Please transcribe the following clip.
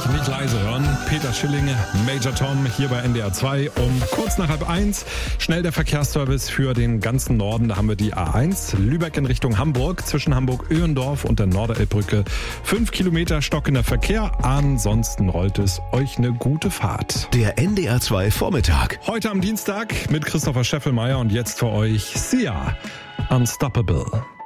nicht leise hören. Peter Schilling, Major Tom hier bei NDR 2 um kurz nach 12:30. Schnell der Verkehrsservice für den ganzen Norden. Da haben wir die A1 Lübeck in Richtung Hamburg. Zwischen Hamburg-Öhendorf und der Norderelbbrücke 5 Kilometer stockender Verkehr. Ansonsten rollt es euch eine gute Fahrt. Der NDR 2 Vormittag. Heute am Dienstag mit Christopher Scheffelmeier und jetzt für euch Sia, Unstoppable.